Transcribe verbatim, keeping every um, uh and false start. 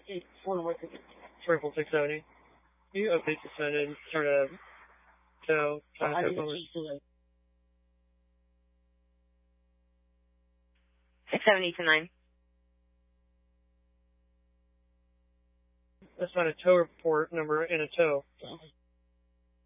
Eight, four to work. Triple six seventy. You update suspended. Start a tow. I didn't see too late. six seventy to nine. That's not a tow report number in a tow. Okay.